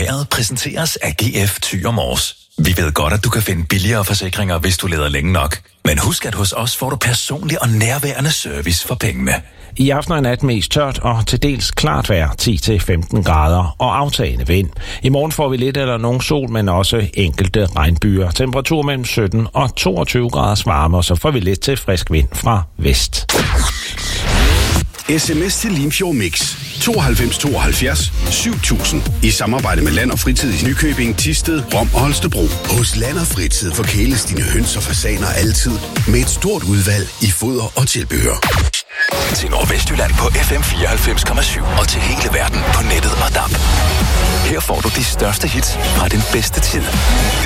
vejret præsenteres af GF Thyre Mors. Vi ved godt, at du kan finde billigere forsikringer, hvis du leder længe nok. Men husk, at hos os får du personlig og nærværende service for pengene. I aften og nat mest tørt og til dels klart vejr, 10-15 grader og aftagende vind. I morgen får vi lidt eller nogen sol, men også enkelte regnbyer. Temperatur mellem 17 og 22 graders varme, og så får vi lidt til frisk vind fra vest. SMS til Limfjord Mix 92 72 7000 i samarbejde med Land og Fritid i Nykøbing, Thisted, Rom og Holstebro. Hos Land og Fritid forkæles dine høns og fasaner altid med et stort udvalg i foder og tilbehør. Til Nordvestjylland på FM 94,7 og til hele verden på nettet og DAB. Her får du de største hits fra den bedste tid.